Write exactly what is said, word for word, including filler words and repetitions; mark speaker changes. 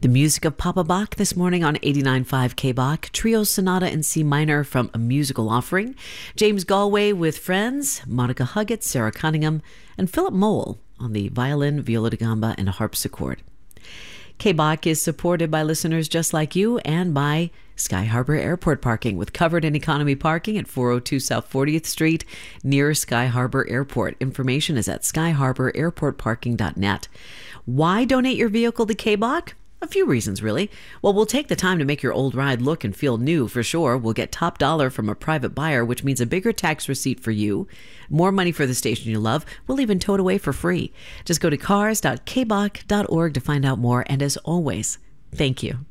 Speaker 1: The music of Papa Bach this morning on eighty-nine point five K B A C, Trio Sonata in C minor from A Musical Offering, James Galway with Friends, Monica Huggett, Sarah Cunningham, and Philip Mole on the violin, viola da gamba, and harpsichord. K B A C is supported by listeners just like you and by Sky Harbor Airport Parking with covered and economy parking at four oh two South fortieth Street near Sky Harbor Airport. Information is at sky harbor airport parking dot net. Why donate your vehicle to K B A C? A few reasons, really. Well, we'll take the time to make your old ride look and feel new for sure. We'll get top dollar from a private buyer, which means a bigger tax receipt for you, more money for the station you love. We'll even tow it away for free. Just go to cars dot k b a c dot org to find out more. And as always, thank you.